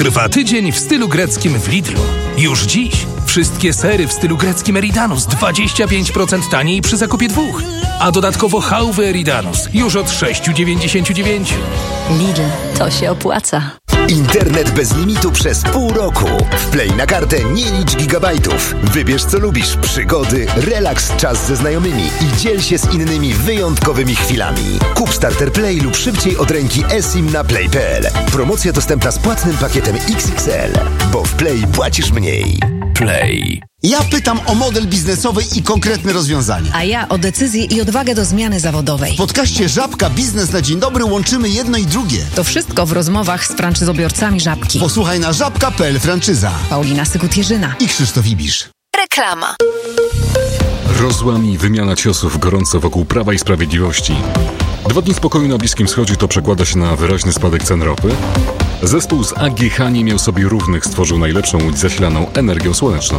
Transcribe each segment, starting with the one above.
Trwa tydzień w stylu greckim w Lidlu. Już dziś wszystkie sery w stylu greckim Eridanus 25% taniej przy zakupie 2. A dodatkowo chałwy Eridanus już od 6,99. Lidl, to się opłaca. Internet bez limitu przez pół roku. Wplej na kartę, nie licz gigabajtów. Wybierz co lubisz, przygody, relaks, czas ze znajomymi i dziel się z innymi wyjątkowymi chwilami. Kup Starter Play lub szybciej od ręki eSIM na play.pl. Promocja dostępna z płatnym pakietem XXL, bo w Play płacisz mniej. Play. Ja pytam o model biznesowy i konkretne rozwiązania. A ja o decyzję i odwagę do zmiany zawodowej. W podcaście Żabka Biznes na Dzień Dobry łączymy jedno i drugie. To wszystko w rozmowach z franczyzobiorcami Żabki. Posłuchaj na żabka.pl franczyza. Paulina Sykut-Jerzyna I Krzysztof Ibisz. Reklama. Rozłam i wymiana ciosów gorąco wokół Prawa i Sprawiedliwości. 2 dni spokoju na Bliskim Wschodzie to przekłada się na wyraźny spadek cen ropy. Zespół z AGH nie miał sobie równych, stworzył najlepszą łódź zasilaną energią słoneczną.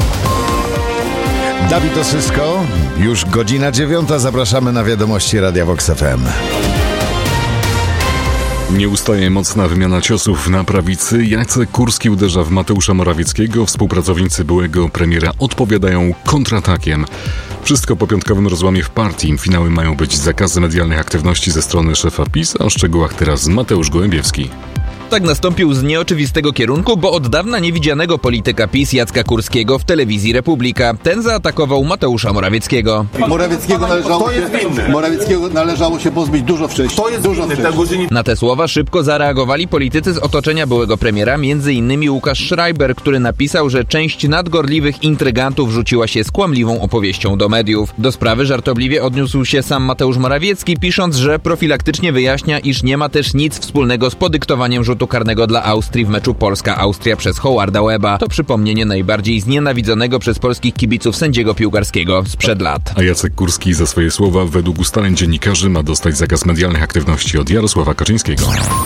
Dawid Osysko, już godzina 9, zapraszamy na wiadomości Radia Vox FM. Nie ustaje mocna wymiana ciosów na prawicy. Jacek Kurski uderza w Mateusza Morawieckiego. Współpracownicy byłego premiera odpowiadają kontratakiem. Wszystko po piątkowym rozłamie w partii. Finały mają być zakazy medialnych aktywności ze strony szefa PiS, a o szczegółach teraz Mateusz Gołębiewski. Tak nastąpił z nieoczywistego kierunku, bo od dawna niewidzianego polityka PiS Jacka Kurskiego w telewizji Republika. Ten zaatakował Mateusza Morawieckiego. Morawieckiego należało się pozbyć dużo wcześniej. Na te słowa szybko zareagowali politycy z otoczenia byłego premiera, m.in. Łukasz Schreiber, który napisał, że część nadgorliwych intrygantów rzuciła się z kłamliwą opowieścią do mediów. Do sprawy żartobliwie odniósł się sam Mateusz Morawiecki, pisząc, że profilaktycznie wyjaśnia, iż nie ma też nic wspólnego z podyktowaniem rzutu karnego dla Austrii w meczu Polska-Austria przez Howarda Webba. To przypomnienie najbardziej znienawidzonego przez polskich kibiców sędziego piłkarskiego sprzed lat. A Jacek Kurski za swoje słowa według ustaleń dziennikarzy ma dostać zakaz medialnych aktywności od Jarosława Kaczyńskiego.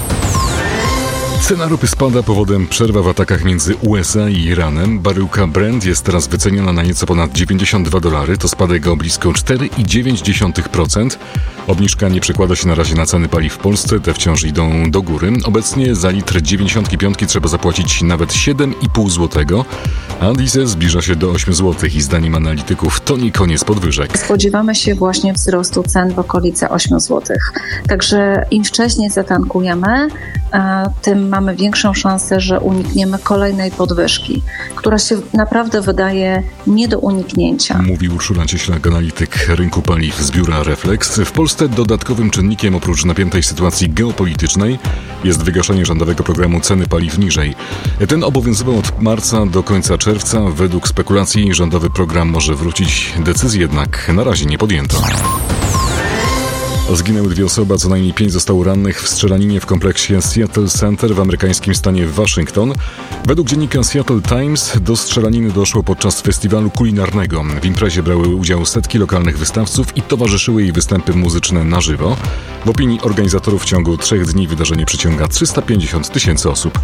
Cena ropy spada, powodem przerwa w atakach między USA i Iranem. Baryłka Brent jest teraz wyceniona na nieco ponad $92. To spadek o blisko 4,9%. Obniżka nie przekłada się na razie na ceny paliw w Polsce, te wciąż idą do góry. Obecnie za litr 95 trzeba zapłacić nawet 7,5 zł, a diesel zbliża się do 8 zł i zdaniem analityków to nie koniec podwyżek. Spodziewamy się właśnie wzrostu cen w okolice 8 zł. Także im wcześniej zatankujemy, tym mamy większą szansę, że unikniemy kolejnej podwyżki, która się naprawdę wydaje nie do uniknięcia. Mówi Urszula Cieślak, analityk rynku paliw z biura Reflex. W Polsce dodatkowym czynnikiem oprócz napiętej sytuacji geopolitycznej jest wygaszenie rządowego programu ceny paliw niżej. Ten obowiązywał od marca do końca czerwca. Według spekulacji rządowy program może wrócić. Decyzji jednak na razie nie podjęto. Zginęły 2 osoby, a co najmniej 5 zostało rannych w strzelaninie w kompleksie Seattle Center w amerykańskim stanie Waszyngton. Według dziennika Seattle Times do strzelaniny doszło podczas festiwalu kulinarnego. W imprezie brały udział setki lokalnych wystawców i towarzyszyły jej występy muzyczne na żywo. W opinii organizatorów w ciągu 3 dni wydarzenie przyciąga 350 000 osób.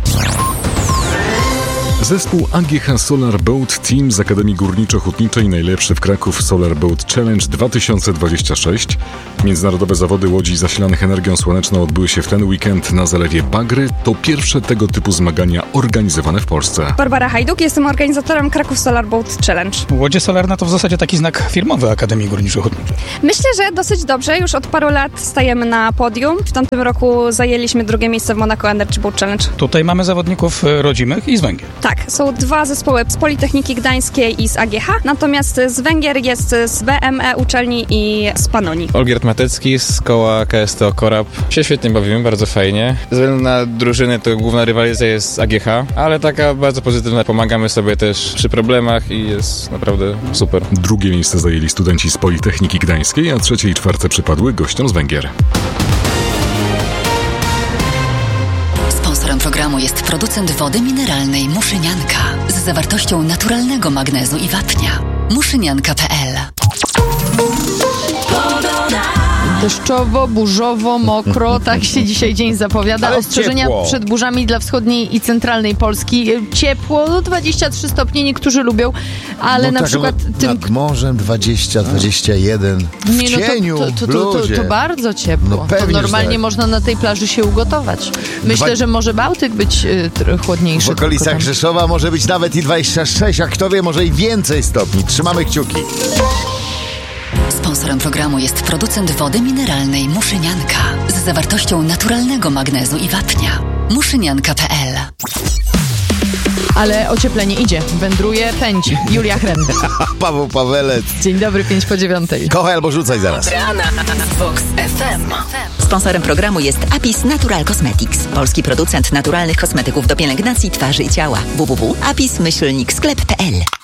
Zespół AGH Solar Boat Team z Akademii Górniczo-Hutniczej najlepszy w Kraków Solar Boat Challenge 2026. Międzynarodowe zawody łodzi zasilanych energią słoneczną odbyły się w ten weekend na zalewie Bagry. To pierwsze tego typu zmagania organizowane w Polsce. Barbara Hajduk, jestem organizatorem Kraków Solar Boat Challenge. Łodzie solarne to w zasadzie taki znak firmowy Akademii Górniczo-Hutniczej. Myślę, że dosyć dobrze. Już od paru lat stajemy na podium. W tamtym roku zajęliśmy 2. miejsce w Monaco Energy Boat Challenge. Tutaj mamy zawodników rodzimych i z Węgier. Tak, są 2 zespoły z Politechniki Gdańskiej i z AGH, natomiast z Węgier jest z BME uczelni i z Panonii. Olgierd Matecki z koła KSTO Korab. Się świetnie bawimy, bardzo fajnie. Ze względu na drużyny to główna rywalizacja jest z AGH, ale taka bardzo pozytywna. Pomagamy sobie też przy problemach i jest naprawdę super. 2. miejsce zajęli studenci z Politechniki Gdańskiej, a 3. i 4. przypadły gościom z Węgier. Sponsorem programu jest producent wody mineralnej Muszynianka z zawartością naturalnego magnezu i wapnia. Muszynianka.pl. Deszczowo, burzowo, mokro, tak się dzisiaj dzień zapowiada. Ale ostrzeżenia ciepło. przed burzami dla wschodniej i centralnej Polski. Ciepło, 23 stopnie, niektórzy lubią, ale na przykład nad morzem 20, 21. W cieniu, to bardzo ciepło. No pewnie, to normalnie tak. można na tej plaży się ugotować. Myślę, że może Bałtyk być chłodniejszy. W okolicach Rzeszowa może być nawet i 26, a kto wie, może i więcej stopni. Trzymamy kciuki. Sponsorem programu jest producent wody mineralnej Muszynianka z zawartością naturalnego magnezu i wapnia. Muszynianka.pl. Ale ocieplenie idzie, wędruje, pędzi. Julia Hren. Paweł Pawelec. Dzień dobry, 5:09. Kochaj albo rzucaj zaraz. Rana z Vox FM. Sponsorem programu jest Apis Natural Cosmetics, polski producent naturalnych kosmetyków do pielęgnacji twarzy i ciała. www.apis-sklep.pl.